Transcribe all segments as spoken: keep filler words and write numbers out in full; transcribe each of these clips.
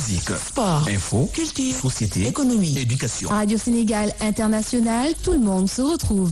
Musique, sport, info, culture, société, économie, éducation. Radio Sénégal International, tout le monde se retrouve.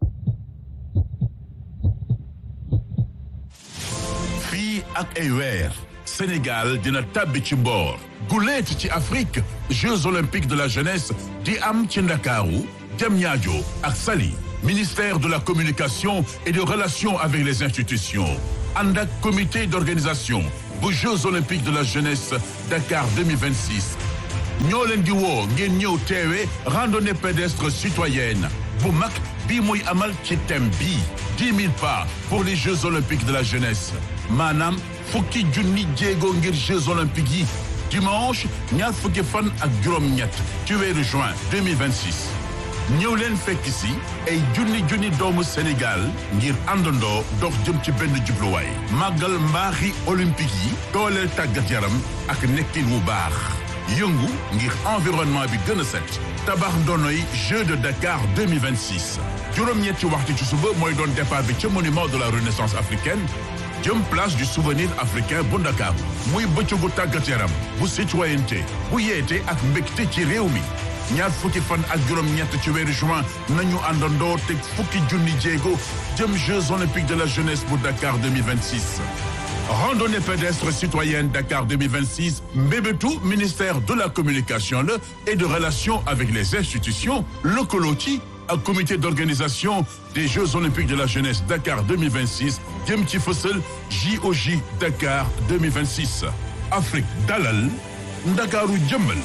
fii ak ay weer Sénégal dina tàbbi ci mboor guleet ci Afrique Jeux olympiques de la jeunesse di am ci Ndakaaru Diamniadio ak Saly ministère de la communication et des relations avec les institutions ànd ak comité d'organisation bu Jeux olympiques de la jeunesse Dakar deux mille vingt-six ñoo leen di woo ngeen ñëw teewe randonnée pédestre citoyenne bu mag bii muy amal ci thème bi dix mille pas pour les Jeux olympiques de la jeunesse maanaam fukki junni jéego ngir Jeux olympiques yi dimanche ñaar fukki fan ak juróom-ñett ci weeru juin deux mille vingt-six ñëw leen fekk si ay junni junni doomu Sénégal ngir àndandoo dox jëm ci benn jubluwaay màggal mbaaxi olympique yi dooleel tàggat yaram ak nekkin wu baax yëngu ngir environnement bi gën a set tabax ndonoy Jeux de Dakar deux mille vingt-six juróom-ñetti waxtu ci suba mooy doon départ bi ca monument de la Renaissance africaine jëm place du souvenir africain bu Dakar muy bëccëgu tàggat yaram bu citoyenneté bu yeete ak mbégte ci réew mi ñaar fukki fan ak juróom-ñett ci weeru juin nañu àndandoo teg fukki junni jéego jëm Jeux olympiques de la jeunesse bu Dakar deux mille vingt-six randonnée pédestre citoyenne Dakar deux mille vingt-six mbébétu ministère de la communication la et de relations avec les institutions lëkkaloo ci ak comité d'organisation des Jeux olympiques de la jeunesse Dakar deux mille vingt-six jëm ci fësal J O J Dakar deux mille vingt-six Afrique dalal Ndakaaru jëmbal.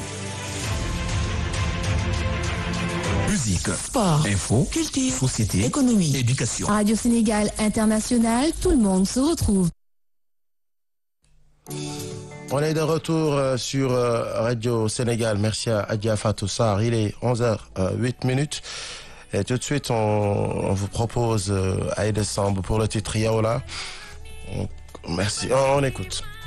Musique, sport, info, culture, société, économie, éducation. Radio Sénégal International, tout le monde se retrouve. On est de retour sur Radio Sénégal. Merci à Adja Fatou Sarr. Il est onze heures huit minutes. Et tout de suite, on, on vous propose Aïda Samb pour le titre Yaola. Merci. On écoute.